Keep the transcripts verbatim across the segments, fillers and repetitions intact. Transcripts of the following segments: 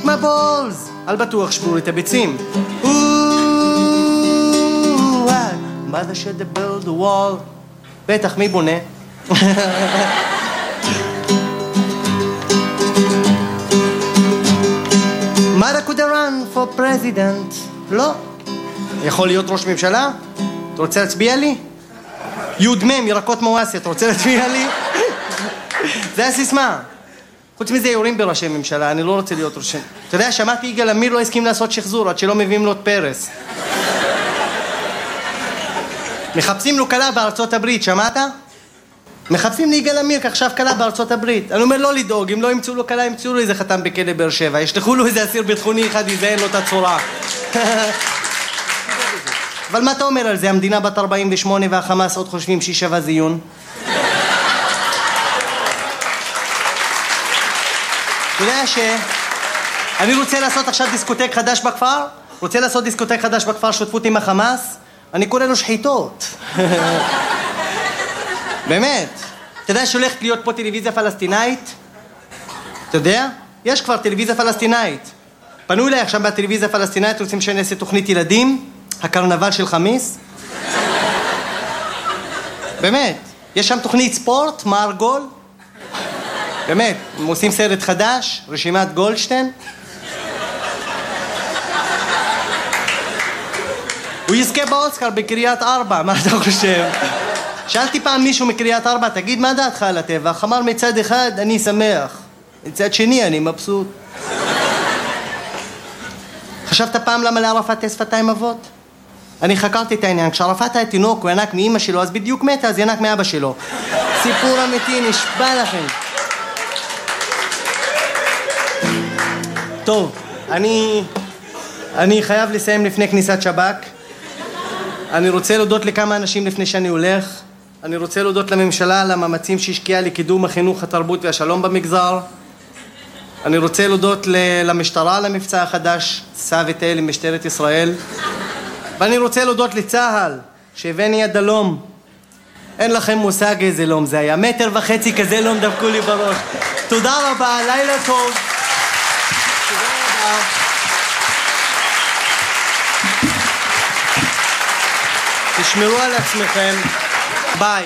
kick my balls. על בטוח שברו את הביצים. mother should have built a wall. בטח, מי בונה? mother could have run for president. לא. יכול להיות ראש ממשלה? אתה רוצה להצביע לי? יוד מם, ירקות מואסי, אתה רוצה להצביע לי? זה הסיסמה. חוץ מזה יורים בראשי ממשלה, אני לא רוצה להיות ראשי. אתה יודע, שמעתי יגאל עמיר לא הסכים לעשות שחזור עד שלא מביאים לו את פרס. מחפשים לו קלה בארצות הברית, שמעת? מחפשים לי יגאל עמיר כעכשיו קלה בארצות הברית. אני אומר לא לדאוג, אם לא ימצאו לו קלה, ימצאו לו איזה חתם בכלא באר שבע. ישלחו לו איזה אסיר ביטחוני אחד, יזיין לו את הצורה. אבל מה אתה אומר על זה? המדינה בת ארבעים ושמונה והחמאס עוד חושבים שהיא שווה זיון? אתה יודע ש... אני רוצה לעשות עכשיו דיסקוטק חדש בכפר? רוצה לעשות דיסקוטק חדש בכפר שותפות עם החמאס? אני קורא לו שחיתות. באמת. אתה יודע שהולכת להיות פה טלוויזיה פלסטינאית? אתה יודע? יש כבר טלוויזיה פלסטינאית. פנו אליי עכשיו בטלוויזיה הפלסטינאית, רוצים שאני אעשה תוכנית ילדים, הקרנבל של חמיס. באמת. יש שם תוכנית ספורט, מר גול. באמת, הם עושים סרט חדש, רשימת גולדשטיין. הוא יזכה באוסקר בקריית ארבע, מה אתה חושב? שאלתי פעם מישהו מקריית ארבע, תגיד מה דעתך על הטבח? אמר מצד אחד אני שמח, מצד שני אני מבסוט. חשבת פעם למה לערפאת שפתיים אבות? אני חקרתי את העניין, כשערפאת היה תינוק הוא ינק מאמא שלו, אז בדיוק מתה, אז ינק מאבא שלו. סיפור אמיתי, נשבע לכם. טוב, אני... אני חייב לסיים לפני כניסת שב"כ. אני רוצה להודות לכמה אנשים לפני שאני הולך. אני רוצה להודות לממשלה על המאמצים שהשקיעה לקידום החינוך, התרבות והשלום במגזר. אני רוצה להודות למשטרה על המבצע החדש, סע וטייל עם משטרת ישראל. ואני רוצה להודות לצהל, שהבאני עד הלום. אין לכם מושג איזה לום זה היה. מטר וחצי כזה לום דפקו לי בראש. תודה רבה, לילה טוב. תודה רבה. תשמרו על עצמכם. ביי.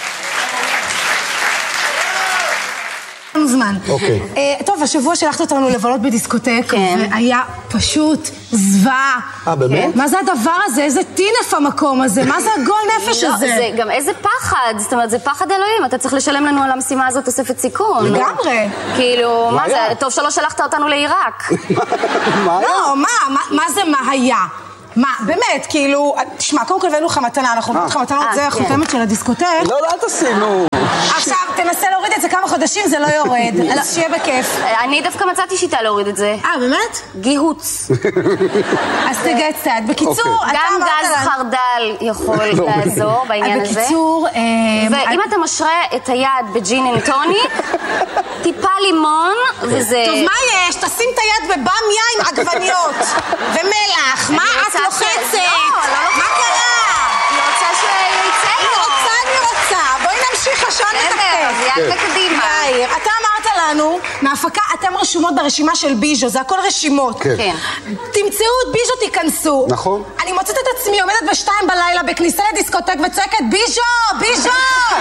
זמן. אוקיי. טוב, השבוע שלחת אותנו לבלות בדיסקוטק, והיה פשוט זוועה. אה, באמת? מה זה הדבר הזה? איזה טינף המקום הזה? מה זה הגול נפש הזה? זה גם איזה פחד. זאת אומרת, זה פחד אלוהים. אתה צריך לשלם לנו על המשימה הזאת תוספת סיכון. לגמרי. כאילו, מה זה? טוב שלא שלחת אותנו לעיראק. מה היה? לא, מה? מה זה מה היה? מה, באמת, כאילו, תשמע, קודם כל הבאנו לך מתנה, אנחנו נותנים לך מתנות, זה החותמת של הדיסקוטק. לא, לא, אל תשימו. עכשיו, תנסה להוריד את זה כמה חודשים, זה לא יורד, אז שיהיה בכיף. אני דווקא מצאתי שיטה להוריד את זה. אה, באמת? גיהוץ. אז תגע קצת. בקיצור, אתה גם אמרת גז חרדל יכול לעזור בעניין הזה. בקיצור... ואם אתה משרה את היד בג'ין אנד טוניק, טיפה לימון, וזה... טוב, מה יש? תשים את היד בבמיה עם עגבניות ומלח. מה את לוחצת? מה קרה? אני רוצה שיצא אני רוצה, אני רוצה. בואי נמשיך השעה נתקתק. יאללה קדימה. יאיר, אתה אמרת לנו, מהפקה, אתם רשומות ברשימה של ביז'ו, זה הכל רשימות. כן. תמצאו את ביז'ו, תיכנסו. נכון. אני מוצאת את עצמי, עומדת בשתיים בלילה בכניסה לדיסקוטק וצועקת, ביז'ו! ביז'ו!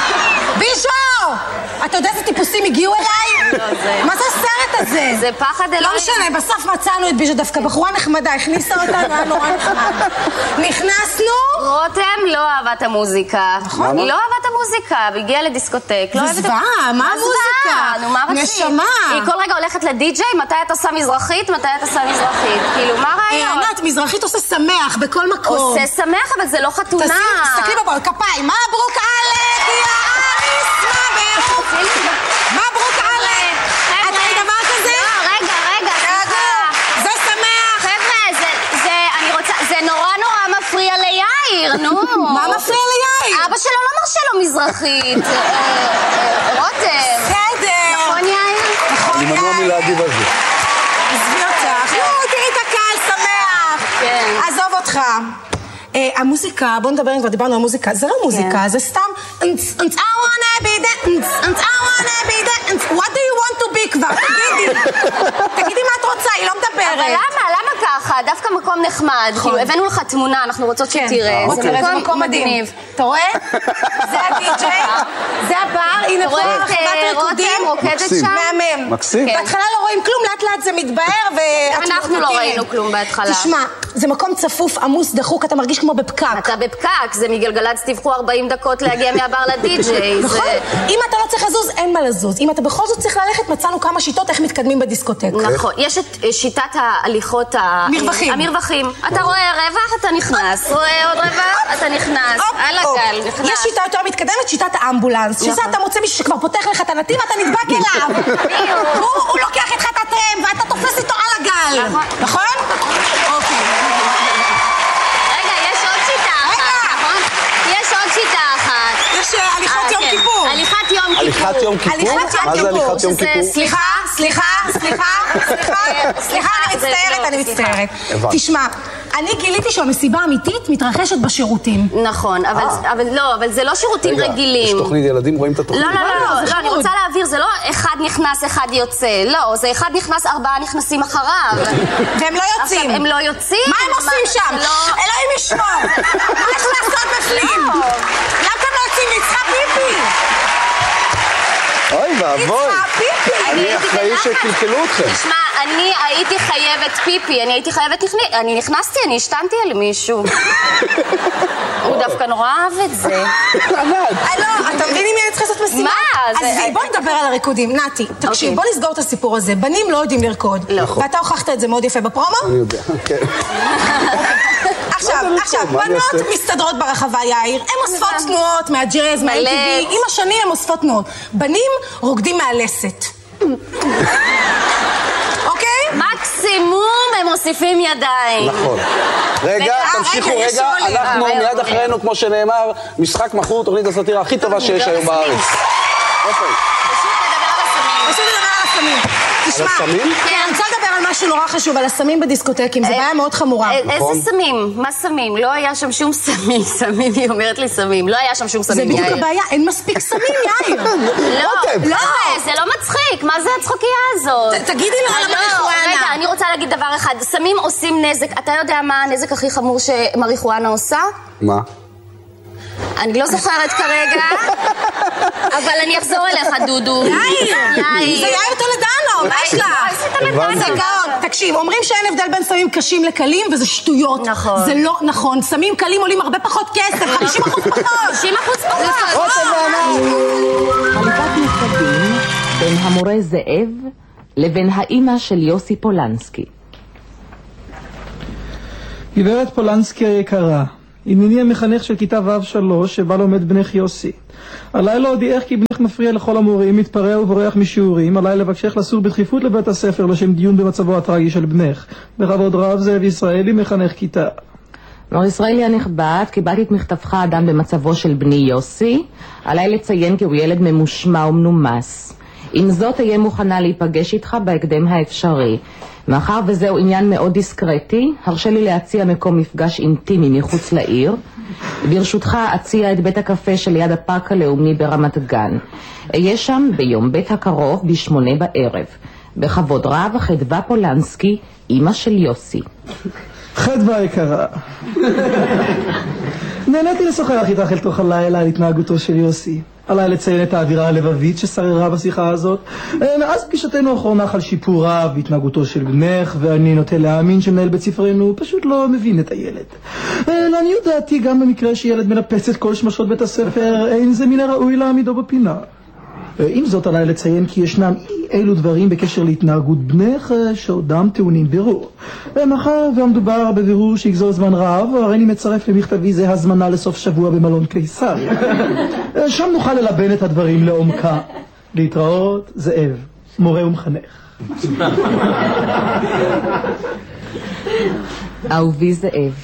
ביז'ו! אתה יודע איזה טיפוסים הגיעו אליי? מה זה הסרט הזה? זה פחד אלוהים. לא משנה, בסוף מצאנו את ביז'ו דווקא, בחורה נחמדה, הכניסה אותנו, היה נורא נחמד. נכנסנו... רותם לא אהבה את המוזיקה. נכון. היא לא אהבה את המוזיקה, והגיעה לדיסקוטק. זה זוועה, מה המוזיקה? נו, מה רצית? נשמה. היא כל רגע הולכת לדי-ג'יי, מתי אתה עושה מזרחית, מתי אתה עושה מזרחית. כאילו, מה רעיון? ענת, מזרחית עושה שמח בכל מקום. עושה שמח, אבל זה לא חתונה. תסתכלי בבול, כפיים, מה ברוק עלק, יא אריס, מה ברוק? מה ברוק עלק? את ראית דבר כזה? לא, רגע, רגע, סליחה. זה שמח. חבר'ה, זה, אני רוצה, זה נורא נורא מפריע ליאיר, נו. מה מפריע ליאיר? אבא שלו לא מרשה לו מזרחית. רותם. בסדר. נכון יאיר? נכון אני מנוע מלהגיב על זה. עזבי אותך. נו, תראי את הקהל שמח. כן. עזוב אותך. המוזיקה, בוא נדבר אם כבר דיברנו על מוזיקה, זה לא מוזיקה, זה סתם I wanna be that, I wanna be that, what do you want to be כבר? תגידי, תגידי מה את רוצה, היא לא מדברת דווקא מקום נחמד, כאילו הבאנו לך תמונה, אנחנו רוצות שתראה, זה מקום מדהים. אתה רואה? זה הדי-ג'יי, זה הבר, הנה פה רחבת ריקודים. רוקדת שם. מהמם. מקסים. בהתחלה לא רואים כלום, לאט לאט זה מתבהר אנחנו לא ראינו כלום בהתחלה. תשמע, זה מקום צפוף, עמוס, דחוק, אתה מרגיש כמו בפקק. אתה בפקק, זה מגלגלצ, תבחו ארבעים דקות להגיע מהבר לדי-ג'יי. נכון, אם אתה לא צריך לזוז, אין מה לזוז. אם אתה בכל זאת צריך ללכת, מצאנו כמה שיטות איך מתקדמים בדיסקוטק. נכון, יש את שיטת ההליכות המרווחים. המרווחים. אתה רואה רווח, אתה נכנס. רואה עוד רווח, אתה נכנס. על הגל, נכנס. יש שיטה יותר מתקדמת, שיטת האמבולנס. שזה אתה מוצא מישהו שכבר פותח לך את הנתיב, אתה נדבק אליו. הוא לוקח איתך את הטרם, ואתה תופס איתו על הגל. נכון? אוקיי. רגע, יש עוד שיטה אחת, נכון? יש עוד שיטה אחת. יש הליכות יום כיפור. הליכת יום כיפור. הליכת יום כיפור? מה זה הליכת יום כיפור? סליחה, סליחה, סליחה, סליחה, סליחה, אני מצטערת, אני מצטערת. תשמע, אני גיליתי שהמסיבה האמיתית מתרחשת בשירותים. נכון, אבל לא, אבל זה לא שירותים רגילים. יש תוכנית ילדים, רואים את התוכנית? לא, לא, לא, אני רוצה להעביר, זה לא אחד נכנס, אחד יוצא. לא, זה אחד נכנס, ארבעה נכנסים אחריו. והם לא יוצאים. הם לא יוצאים? מה הם עושים שם? אלוהים ישמור. מה יש לעשות בפנים? למה אתם לא יוצאים? נצחה פיפי. אוי ואבוי. נצחה פיפי. אני אחראי שקלקלו אתכם. תשמע, אני הייתי חייבת פיפי, אני הייתי חייבת נכנס... אני נכנסתי, אני השתנתי על מישהו. הוא דווקא נורא אהב את זה. לא, אתה מבין אם אני צריכה לעשות משימה? מה? אז בואי נדבר על הריקודים. נתי, תקשיב, בוא נסגור את הסיפור הזה. בנים לא יודעים לרקוד. ואתה הוכחת את זה מאוד יפה בפרומו? אני יודע, כן. עכשיו, עכשיו, בנות מסתדרות ברחבה, יאיר. הן אוספות תנועות מהג'אז, מה-אם טי וי. עם השנים הן אוספות תנועות. בנים רוקדים מהלסת. אוקיי? מקסימום הם מוסיפים ידיים. נכון. רגע, תמשיכו רגע. אנחנו מיד אחרינו, כמו שנאמר, משחק מכור, תוכנית הסאטירה הכי טובה שיש היום בארץ. פשוט לדבר על הסמים. תשמע, אני רוצה לדבר על משהו נורא חשוב, על הסמים בדיסקוטקים, זו בעיה מאוד חמורה. איזה סמים? מה סמים? לא היה שם שום סמים, סמים, היא אומרת לי סמים. לא היה שם שום סמים, יאיר. זה יאיר. בדיוק הבעיה, אין מספיק סמים, יאיר. לא, לא, זה לא מצחיק, מה זה הצחוקייה הזאת? תגידי לו על המריחואנה. רגע, אני רוצה להגיד דבר אחד, סמים עושים נזק, אתה יודע מה הנזק הכי חמור שמריחואנה עושה? מה? אני לא זוכרת כרגע, אבל אני אחזור אליך, דודו. יאיר! זה יאיר טולדנו, מה יש לך? תקשיב, אומרים שאין הבדל בין סמים קשים לקלים, וזה שטויות. נכון. זה לא נכון. סמים קלים עולים הרבה פחות כסף, חמישים אחוז פחות. חמישים אחוז פחות. חליפת מכתבים בין המורה זאב לבין האימא של יוסי פולנסקי. גברת פולנסקי היקרה, הנני המחנך של כיתה ו' שלוש שבה לומד בנך יוסי. עליי להודיעך כי בנך מפריע לכל המורים, מתפרע ובורח משיעורים. עליי לבקשך לסור בדחיפות לבית הספר לשם דיון במצבו הטרגי של בנך. בכבוד רב, זאב ישראלי, מחנך כיתה. מר ישראלי הנכבד, קיבלתי את מכתבך אדם במצבו של בני יוסי. עליי לציין כי הוא ילד ממושמע ומנומס. עם זאת אהיה מוכנה להיפגש איתך בהקדם האפשרי. מאחר וזהו עניין מאוד דיסקרטי, הרשה לי להציע מקום מפגש אינטימי מחוץ לעיר. ברשותך אציע את בית הקפה שליד הפארק הלאומי ברמת גן. אהיה שם ביום בית הקרוב בשמונה בערב. בכבוד רב, חדווה פולנסקי, אמא של יוסי. חדווה יקרה, נהניתי לשוחח איתך אל תוך הלילה על התנהגותו של יוסי. עליי לציין את האווירה הלבבית ששררה בשיחה הזאת. מאז פגישתנו האחרונה חל שיפור רב בהתנהגותו של בנך, ואני נוטה להאמין שמנהל בית ספרנו פשוט לא מבין את הילד. לעניות דעתי, גם במקרה שילד מנפץ את כל שמשות בית הספר, אין זה מן הראוי להעמידו בפינה. עם זאת, עליי לציין כי ישנם אי אילו דברים בקשר להתנהגות בנך שעודם טעונים בירור. מאחר והמדובר בבירור שיגזור זמן רב, הרי אני מצרף למכתבי זה הזמנה לסוף שבוע במלון קיסריה. שם נוכל ללבן את הדברים לעומקה. להתראות, זאב, מורה ומחנך. אהובי זאב,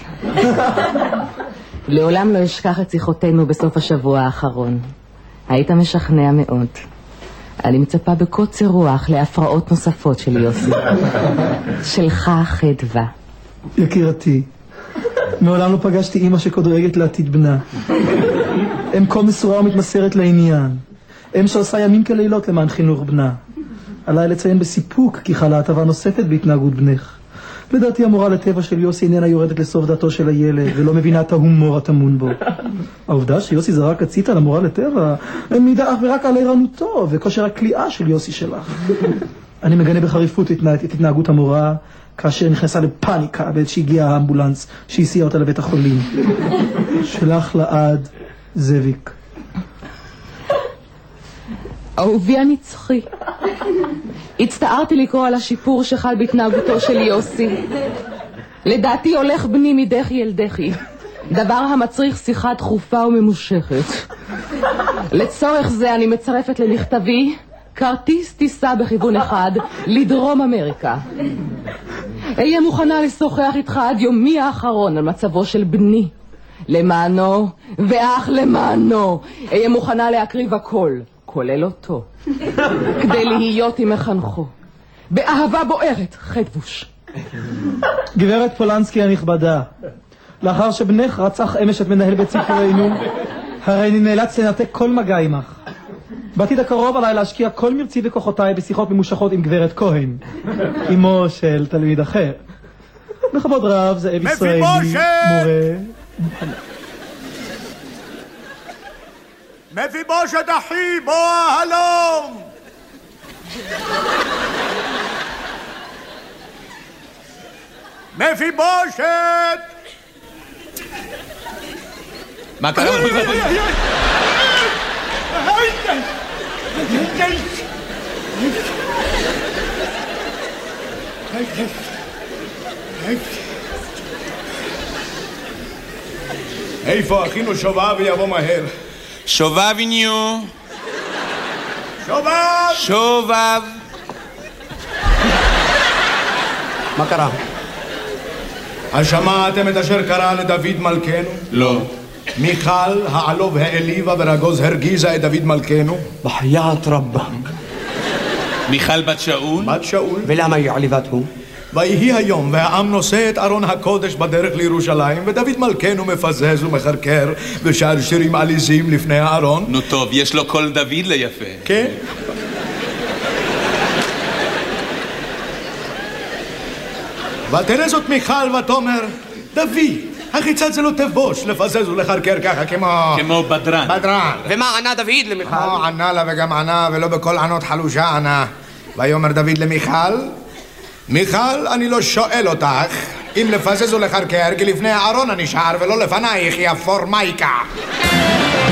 לעולם לא אשכח את שיחותינו בסוף השבוע האחרון. היית משכנע מאוד. אני מצפה בקוצר רוח להפרעות נוספות של יוסי. שלך חדווה. יקירתי, מעולם לא פגשתי אמא שכדואגת לעתיד בנה. אם כה מסורה ומתמסרת לעניין. אם שעושה ימים כלילות למען חינוך בנה. עליי לציין בסיפוק כי חלה הטבה נוספת בהתנהגות בנך. לדעתי המורה לטבע של יוסי איננה יורדת לסוף דעתו של הילד ולא מבינה את ההומור הטמון בו. העובדה שיוסי זרק הציתה למורה לטבע מעידה אך ורק על ערנותו וכושר הכליאה של יוסי שלך. אני מגנה בחריפות את התנהגות המורה כאשר נכנסה לפאניקה בעת שהגיע האמבולנס שהסיע אותה לבית החולים. שלח לעד, זאביק. אהובי הנצחי, הצטערתי לקרוא על השיפור שחל בהתנהגותו של יוסי. לדעתי הולך בני מדחי אל דחי, דבר המצריך שיחה דחופה וממושכת. לצורך זה אני מצרפת למכתבי כרטיס טיסה בכיוון אחד לדרום אמריקה. אהיה מוכנה לשוחח איתך עד יומי האחרון על מצבו של בני. למענו ואך למענו אהיה מוכנה להקריב הכל, כולל אותו, כדי להיות עם מחנכו באהבה בוערת. חדבוש. גברת פולנסקי הנכבדה, לאחר שבנך רצח אמש את מנהל בית ספרנו, הרי אני נאלץ לנתק כל מגע עמך. בעתיד הקרוב עליי להשקיע כל מרצי וכוחותיי בשיחות ממושכות עם גברת כהן, אמו של תלמיד אחר. בכבוד רב, זאב ישראלי, מורה. מפיבושת אחי, בוא הלום! מפיבושת! מה קרה? איפה אחינו שובב ויבוא מהר? שובב איניו. שובב! שובב. מה קרה? השמעתם את אשר קרה לדוד מלכנו? לא. מיכל העלוב העליבה ורגוז הרגיזה את דוד מלכנו? בחיית רבק. מיכל בת שאול? בת שאול. ולמה היא עליבתו? ויהי היום והעם נושא את ארון הקודש בדרך לירושלים ודוד מלכנו מפזז ומחרקר ושר שירים עליזים לפני הארון. נו טוב, יש לו קול דוד ליפה. כן? ותראה זאת מיכל ותאמר, דוד, החיצת זה לא תבוש לפזז ולחרקר ככה כמו... כמו בדרן. בדרן. ומה ענה דוד למיכל? כמו ענה לה וגם ענה ולא בכל ענות חלושה ענה. ויאמר דוד למיכל, מיכל, אני לא שואל אותך אם לפזז ולחרקר כי לפני הארון אני שער ולא לפנייך, יא פורמייקה.